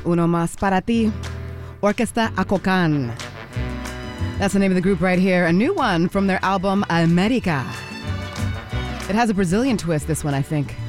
Uno Más Para Ti, Orquesta Acocan. That's the name of the group right here. A new one from their album America. It has a Brazilian twist, this one, I think.